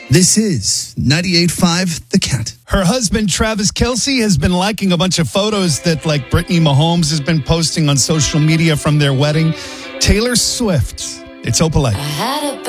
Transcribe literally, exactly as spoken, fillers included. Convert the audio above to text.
This is ninety-eight point five The Cat. Her husband, Travis Kelce, has been liking a bunch of photos that, like, Brittany Mahomes has been posting on social media from their wedding. Taylor Swift. It's Opalite.